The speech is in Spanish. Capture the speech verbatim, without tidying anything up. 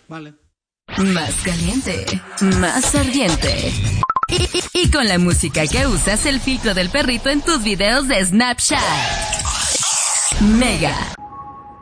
Vale. Más caliente, más ardiente. Y, y, y con la música que usas, el filtro del perrito en tus videos de Snapchat. Mega.